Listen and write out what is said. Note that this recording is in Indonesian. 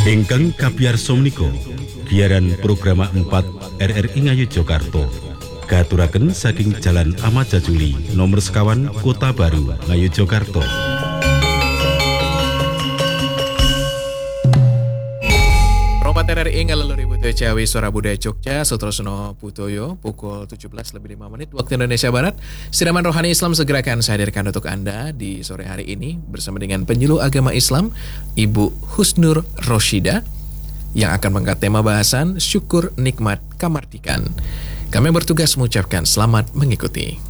Ingkang kabiyarsa menika giaran program 4 RRI Ngayogyakarta katuraken saking Jalan Ahmad Jajuli nomor 51 Kota Baru Ngayogyakarta. Ropat RRI Ngaleluri Budaya Jawi Suara Budaya Jogja Sutrasana Budoyo pukul 17:05 waktu Indonesia Barat. Siraman rohani Islam segera akan saya hadirkan untuk Anda di sore hari ini bersama dengan penyuluh agama Islam Ibu Husnur Roshida yang akan mengangkat tema bahasan syukur nikmat kamardikan. Kami bertugas mengucapkan selamat mengikuti.